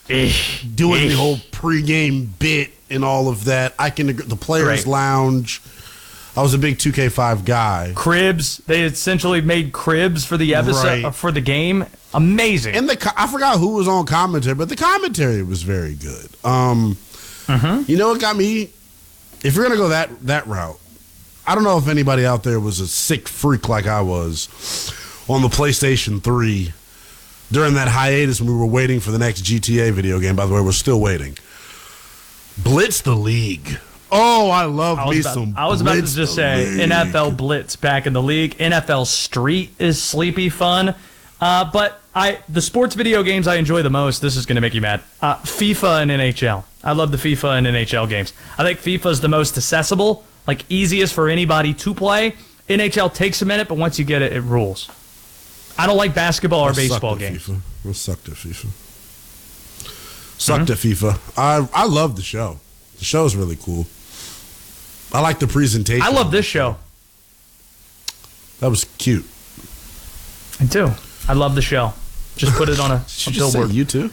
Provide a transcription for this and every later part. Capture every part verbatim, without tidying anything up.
doing the whole pregame bit and all of that. I can agree. The Players' Great. Lounge. I was a big two K five guy. Cribs. They essentially made cribs for the episode right. uh, for the game. Amazing. And the I forgot who was on commentary, but the commentary was very good. Um, mm-hmm. You know what got me? If you're gonna go that that route, I don't know if anybody out there was a sick freak like I was on the PlayStation three during that hiatus when we were waiting for the next G T A video game. By the way, we're still waiting. Blitz the League. Oh, I love I me about, some I was about to just say league. N F L Blitz back in the league. N F L Street is sleepy fun. Uh, but I the sports video games I enjoy the most, this is going to make you mad, uh, FIFA and N H L. I love the FIFA and N H L games. I think FIFA is the most accessible, like easiest for anybody to play. N H L takes a minute, but once you get it, it rules. I don't like basketball or I baseball games. FIFA. I sucked at FIFA. Sucked mm-hmm. at FIFA. I I love the show. The show is really cool. I like the presentation. I love this show. That was cute. I do. I love the show. Just put it on a, Did a you just billboard. Say you too?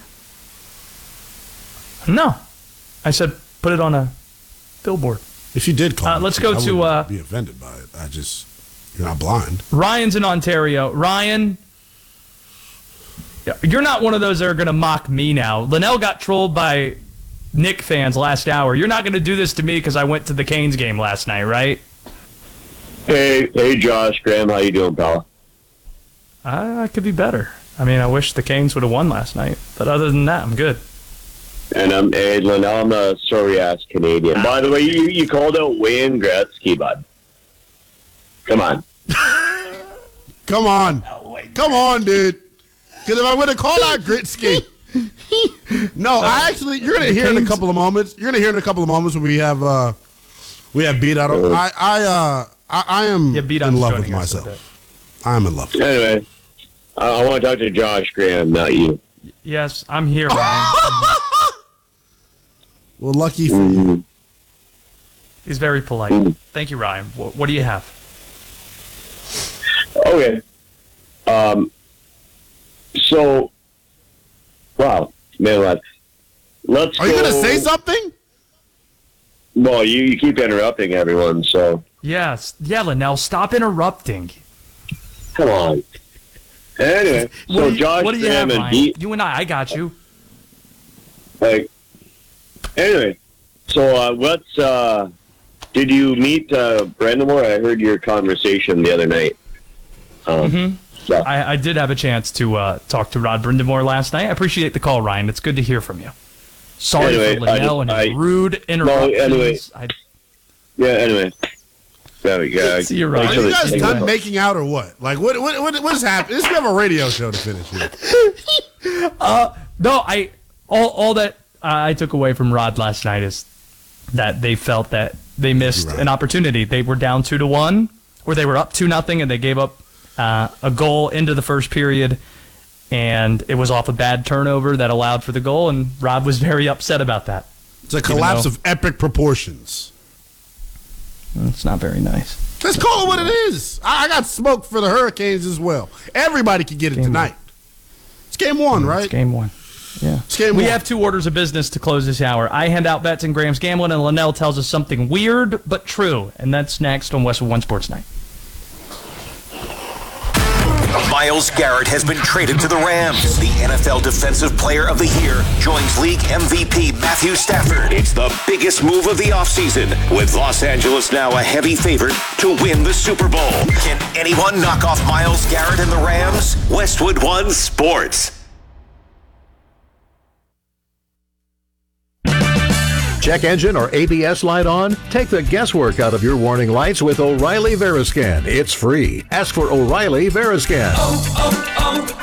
No. I said put it on a billboard. If you did call uh, me, let's go I to uh, be offended by it. I just you're not blind. Ryan's in Ontario. Ryan, you're not one of those that are going to mock me now. Linnell got trolled by Nick fans last hour. You're not going to do this to me because I went to the Canes game last night, right? Hey, hey, Josh, Graham, how you doing, pal? I, I could be better. I mean, I wish the Canes would have won last night, but other than that, I'm good. And I'm hey, Linnell, I'm a sorry-ass Canadian. Ah. By the way, you, you called out Wayne Gretzky, bud. Come on. Come on. Come on, dude. Because if I would have called out Gretzky... no, I actually you're gonna hear in a couple of moments. You're gonna hear in a couple of moments when we have uh we have beat out. I I uh I, I am yeah, beat in love with myself. I'm in love. Anyway, I, I want to talk to Josh Graham, not you. Yes, I'm here, Ryan. Well, lucky for mm-hmm. you. He's very polite. Mm-hmm. Thank you, Ryan. What, what do you have? Okay. Um. So. Wow, man, let's, let's Are you go. going to say something? Well, you, you keep interrupting everyone, so. Yes. Yeah, Linnell, stop interrupting. Come on. Anyway, what so you, Josh what do you have, and Ryan? he, You and I, I got you. Like, anyway, so uh, what's, uh, did you meet uh, Brandamore? I heard your conversation the other night. Um, mm-hmm. Yeah. I, I did have a chance to uh, talk to Rod Brindamore last night. I appreciate the call, Ryan. It's good to hear from you. Sorry anyway, for Linnell and his I, rude interruptions. No, anyway. I, yeah, anyway. There we go. See you, Ryan. Are you guys done making out or what? Like, what what, what what's happening? This is have a radio show to finish here. uh, no, I all, all that I took away from Rod last night is that they felt that they missed right. an opportunity. They were down two to one, or they were up two nothing, and they gave up Uh, a goal into the first period, and it was off a bad turnover that allowed for the goal, and Rod was very upset about that. It's a collapse of epic proportions. It's not very nice. Let's call it what it is. I, I got smoke for the Hurricanes as well. Everybody can get it game tonight. One. It's game one, right? It's game one. Yeah. It's game we one. have two orders of business to close this hour. I hand out bets and Graham's gambling, and Linnell tells us something weird but true, and that's next on Westwood One Sports Night. Myles Garrett has been traded to the Rams. The N F L Defensive Player of the Year joins league M V P Matthew Stafford. It's the biggest move of the offseason, with Los Angeles now a heavy favorite to win the Super Bowl. Can anyone knock off Myles Garrett and the Rams? Westwood One Sports. Check engine or A B S light on? Take the guesswork out of your warning lights with O'Reilly Veriscan. It's free. Ask for O'Reilly Veriscan. Oh,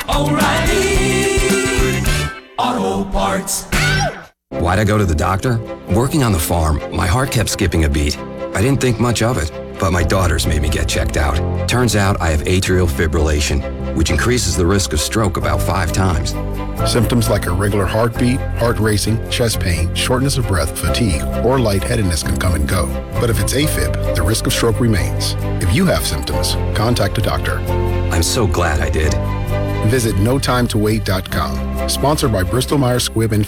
oh, oh, O'Reilly Auto Parts. Why'd I go to the doctor? Working on the farm, my heart kept skipping a beat. I didn't think much of it, but my daughters made me get checked out. Turns out I have atrial fibrillation, which increases the risk of stroke about five times. Symptoms like irregular heartbeat, heart racing, chest pain, shortness of breath, fatigue, or lightheadedness can come and go. But if it's AFib, the risk of stroke remains. If you have symptoms, contact a doctor. I'm so glad I did. Visit no time to wait dot com. Sponsored by Bristol Myers Squibb and